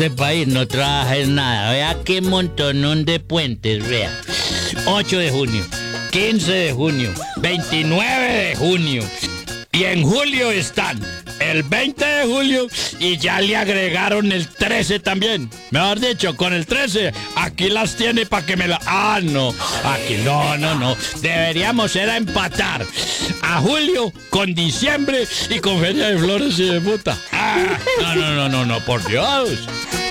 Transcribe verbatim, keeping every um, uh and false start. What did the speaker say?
Este país no trabaja en nada. Vea qué montonón de puentes, vea. ocho de junio, quince de junio, veintinueve de junio. Y en julio están el veinte de julio y ya le agregaron el trece también. Mejor dicho, con el trece, aquí las tiene para que me la... Ah, no, aquí no, no, no. Deberíamos era empatar a julio con diciembre y con Feria de Flores y de Puta. Ah, no, no, no, no, no, por Dios.